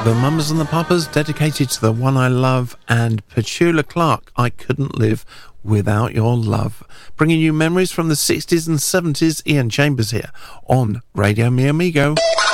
The Mamas and the Papas, dedicated to the one I love, and Petula Clark, I Couldn't Live Without Your Love. Bringing you memories from the 60s and 70s, Ian Chambers here on Radio Mi Amigo.